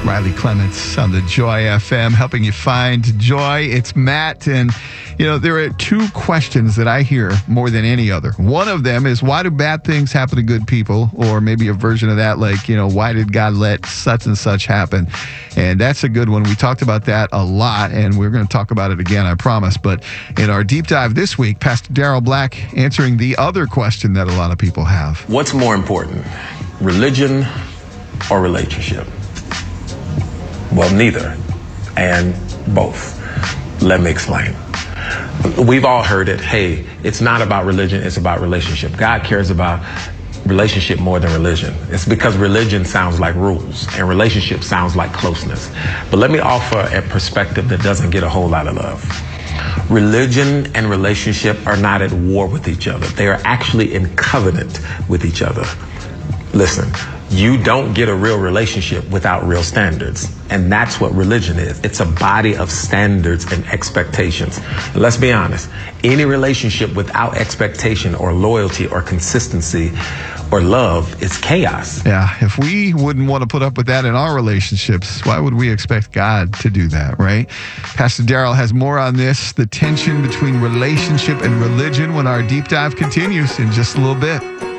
Riley Clements on the Joy FM, helping you find joy. It's Matt, and there are two questions that I hear more than any other. One of them is, why do bad things happen to good people? Or maybe a version of that, like, why did God let such and such happen? And that's a good one. We talked about that a lot, and we're going to talk about it again, I promise. But in our deep dive this week, Pastor Darrell Black answering the other question that a lot of people have. What's more important, religion or relationship? Well, neither, and both. Let me explain. We've all heard it. Hey, it's not about religion, it's about relationship. God cares about relationship more than religion. It's because religion sounds like rules and relationship sounds like closeness. But let me offer a perspective that doesn't get a whole lot of love. Religion and relationship are not at war with each other. They are actually in covenant with each other. Listen, you don't get a real relationship without real standards. And that's what religion is. It's a body of standards and expectations. And let's be honest, any relationship without expectation or loyalty or consistency or love is chaos. Yeah, if we wouldn't want to put up with that in our relationships, why would we expect God to do that, right? Pastor Darrell has more on this, the tension between relationship and religion, when our deep dive continues in just a little bit.